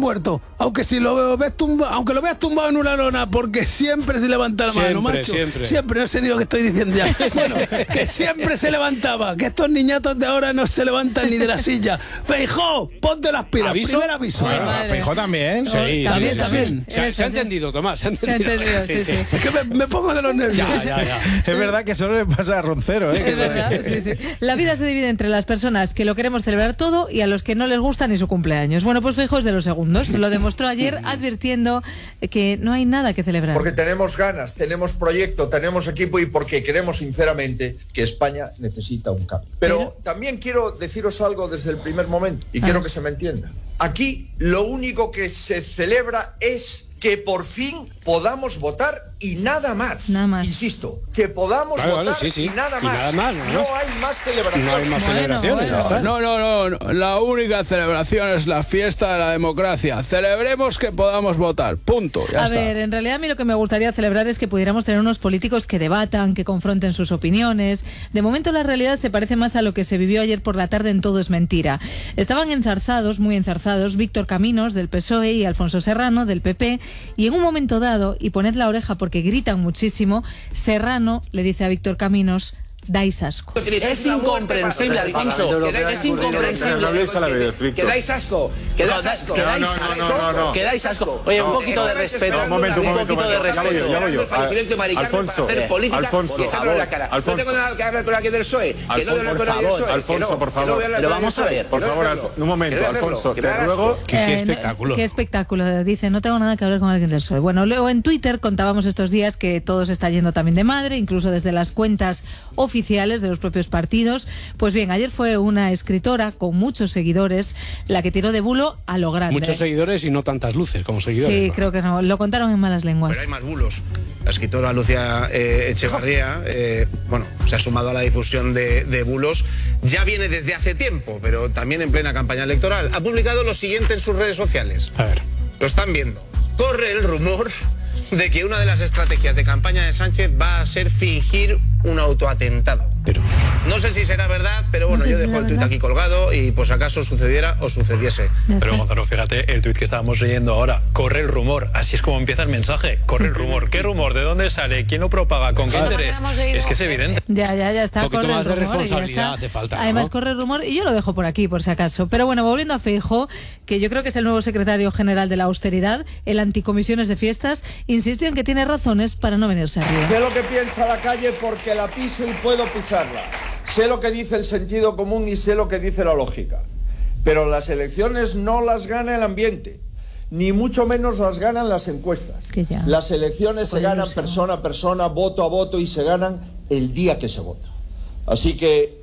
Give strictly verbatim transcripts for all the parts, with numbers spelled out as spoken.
muerto. Aunque si lo ves tumbado, aunque lo veas tumbado en una lona, porque siempre se levanta la Siempre, mano, macho. siempre. Siempre, no sé ni lo que estoy diciendo ya. Bueno, que siempre se levantaba. Que estos niñatos de ahora no se levantan ni de la silla. Feijóo, ponte las pilas. ¿Aviso? Primer aviso. Bueno, Feijóo también. Sí, sí, también, sí, también. sí. Se, ha- se ha entendido, Tomás, se ha Se ha entendido. entendido, sí, sí. Es que me, me pongo de los nervios. Ya, ya, ya. Es verdad que solo le pasa a Roncero, ¿eh? Es verdad, sí, sí. La vida se divide entre las personas que lo queremos celebrar todo y a los que no les gusta ni su cumpleaños. Bueno, pues Feijóo es de los segundos. Lo demostró ayer advirtiendo que no hay nada que celebrar. Porque tenemos ganas, tenemos proyecto, tenemos equipo y porque creemos sinceramente que España necesita un cambio. Pero, Pero también quiero deciros algo desde el primer momento y ah. quiero que se me entienda. Aquí lo único que se celebra es que por fin podamos votar y nada más. Nada más. Insisto, que podamos Vale, votar vale, sí, sí. y nada Y más. nada más, ¿no? No hay más celebraciones. No hay más Bueno, celebraciones, bueno. ya está. No, no, no, no. La única celebración es la fiesta de la democracia. Celebremos que podamos votar. Punto. Ya a está. ver, en realidad a mí lo que me gustaría celebrar es que pudiéramos tener unos políticos que debatan, que confronten sus opiniones. De momento la realidad se parece más a lo que se vivió ayer por la tarde en Todo es Mentira. Estaban enzarzados, muy enzarzados, Víctor Caminos del P S O E y Alfonso Serrano del P P, y en un momento dado, y poned la oreja porque gritan muchísimo, Serrano le dice a Víctor Caminos: dais asco. Es incomprensible, Alfonso. Es incomprensible. Que dais asco. Que dais asco. Que dais asco. Que dais asco. Oye, un poquito de respeto. Un momento, un momento. Un poquito de respeto. Ya voy yo. Alfonso. Alfonso. Alfonso. No tengo nada que hablar con alguien del P S O E. Por favor. Alfonso, por favor. Pero vamos a ver. Por favor, un momento, Alfonso. Te ruego. Qué Eh, espectáculo. Qué espectáculo. Dice, no tengo nada que hablar con alguien del P S O E. Bueno, luego en Twitter contábamos estos días que todo se está yendo también de madre, incluso desde las cuentas oficiales de los propios partidos. Pues bien, ayer fue una escritora con muchos seguidores la que tiró de bulo a lo grande. Muchos seguidores y no tantas luces como seguidores. Sí, ¿no? creo que no. Lo contaron en malas lenguas. Pero hay más bulos. La escritora Lucía eh, Echevarría, eh, bueno, se ha sumado a la difusión de, de bulos. Ya viene desde hace tiempo, pero también en plena campaña electoral. Ha publicado lo siguiente en sus redes sociales. A ver. Lo están viendo. Corre el rumor de que una de las estrategias de campaña de Sánchez va a ser fingir un autoatentado. Pero... No sé si será verdad, pero bueno, No sé yo si dejo será el tuit verdad. aquí colgado y pues acaso sucediera o sucediese. Ya Pero está. Gonzalo, fíjate el tuit que estábamos leyendo ahora. Corre el rumor. Así es como empieza el mensaje. Corre el rumor. ¿Qué rumor? ¿De dónde sale? ¿Quién lo propaga? ¿Con qué interés? Es que es evidente. Ya, ya, ya está. Un poquito corre más el de rumor y ya responsabilidad está. hace falta, ¿no? Además, corre el rumor y yo lo dejo por aquí, por si acaso. Pero bueno, volviendo a Feijóo, que yo creo que es el nuevo secretario general de la austeridad, el anticomisiones de fiestas, insistió en que tiene razones para no venirse arriba. Sé lo que piensa la calle porque la piso y puedo pisarla. Sé lo que dice el sentido común y sé lo que dice la lógica. Pero las elecciones no las gana el ambiente, ni mucho menos las ganan las encuestas. Que ya. Las elecciones se Por ganan ilusión. persona a persona, voto a voto y se ganan el día que se vota. Así que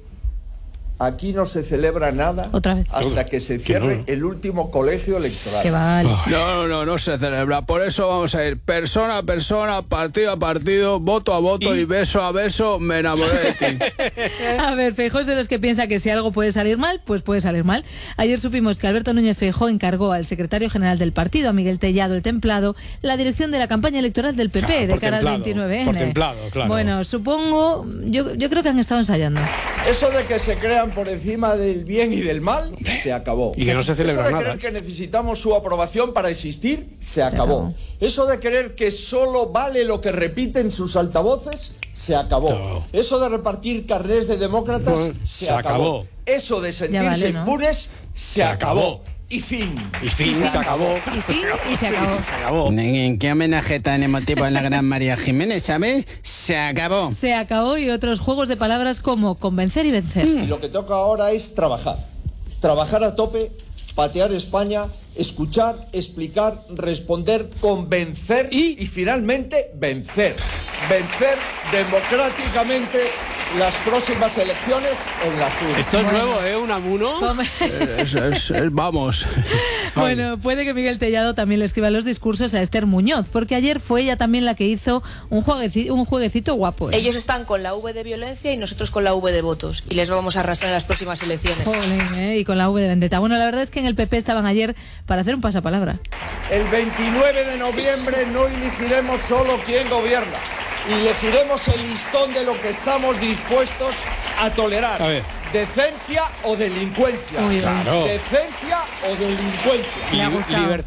aquí no se celebra nada Otra vez. hasta que se cierre no. el último colegio electoral. Que vale. No, no, no se celebra. Por eso vamos a ir persona a persona, partido a partido, voto a voto y, y beso a beso. Me enamoré de ti. A ver, Feijóo es de los que piensa que si algo puede salir mal, pues puede salir mal. Ayer supimos que Alberto Núñez Feijóo encargó al secretario general del partido, a Miguel Tellado el Templado, la dirección de la campaña electoral del P P Ah, de por cara templado, al veintinueve ene. por templado, claro. Bueno, supongo, yo, yo creo que han estado ensayando. Eso de que se crean por encima del bien y del mal, se acabó. Y que no se celebra Eso de nada. creer que necesitamos su aprobación para existir, se acabó. acabó. Eso de creer que solo vale lo que repiten sus altavoces, se acabó. No. Eso de repartir carnés de demócratas, No, se, se acabó. acabó. Eso de sentirse vale, ¿no? impunes, se, acabó. acabó. Y fin. Y fin, se acabó. Y fin, y se acabó. Se acabó. ¿En qué homenaje tan emotivo a la gran María Jiménez, sabes? Se acabó. Se acabó y otros juegos de palabras como convencer y vencer. Y lo que toca ahora es trabajar. Trabajar a tope, patear España, escuchar, explicar, responder, convencer y, y finalmente vencer. Vencer democráticamente las próximas elecciones en las urnas. Esto es Bueno. nuevo, ¿eh? Un amuno. Come- Es- es- es- vamos. Bueno, puede que Miguel Tellado también le escriba los discursos a Esther Muñoz, porque ayer fue ella también la que hizo un jueguecito, un jueguecito guapo. ¿eh? Ellos están con la V de violencia y nosotros con la V de votos. Y les vamos a arrastrar en las próximas elecciones. Jolín, ¿eh? Y con la V de vendetta. Bueno, la verdad es que en el P P estaban ayer para hacer un pasapalabra. El veintinueve de noviembre no elegiremos solo quién gobierna. Elegiremos el listón de lo que estamos dispuestos a tolerar. A ver. Decencia o delincuencia. Muy bien. Claro. Decencia o delincuencia. Le ha gustado. Libertad